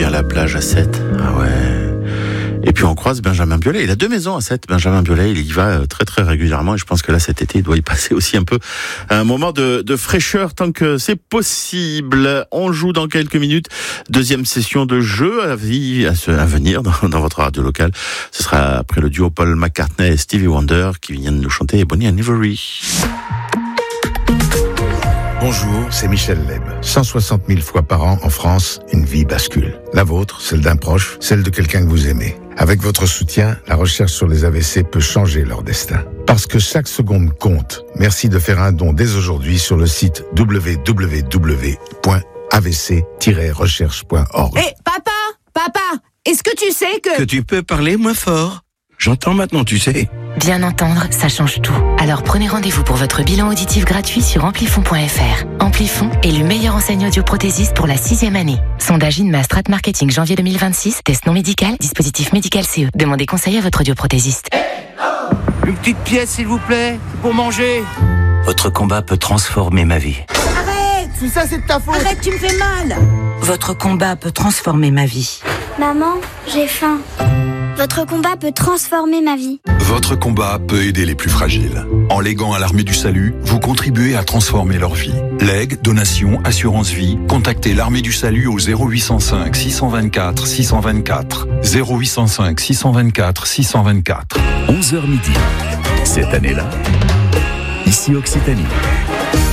bien la plage à Sète. Ah ouais. Et puis on croise Benjamin Biolay. Il a 2 maisons à Sète, Benjamin Biolay. Il y va très très régulièrement. Et je pense que là, cet été, il doit y passer aussi un peu un moment de fraîcheur tant que c'est possible. On joue dans quelques minutes. 2e session de jeu à venir dans votre radio locale. Ce sera après le duo Paul McCartney et Stevie Wonder qui viennent nous chanter Bonnie and Ivory. Bonjour, c'est Michel Leb. 160 000 fois par an en France, une vie bascule. La vôtre, celle d'un proche, celle de quelqu'un que vous aimez. Avec votre soutien, la recherche sur les AVC peut changer leur destin. Parce que chaque seconde compte. Merci de faire un don dès aujourd'hui sur le site www.avc-recherche.org. Hé, papa, est-ce que tu sais que... Que tu peux parler moins fort. J'entends maintenant, tu sais. Bien entendre, ça change tout. Alors prenez rendez-vous pour votre bilan auditif gratuit sur amplifon.fr. Amplifon, élu meilleur enseigne audioprothésiste pour la 6e année. Sondage INMA Strat Marketing janvier 2026. Test non médical, dispositif médical CE. Demandez conseil à votre audioprothésiste. Une petite pièce, s'il vous plaît, pour manger. Votre combat peut transformer ma vie. Arrête! Si ça, c'est de ta faute. Arrête, tu me fais mal! Votre combat peut transformer ma vie. Maman, j'ai faim. Votre combat peut transformer ma vie. Votre combat peut aider les plus fragiles. En léguant à l'Armée du Salut, vous contribuez à transformer leur vie. Legs, donations, assurance vie, contactez l'Armée du Salut au 0805 624 624. 0805 624 624. 11h midi. Cette année-là, ici Occitanie.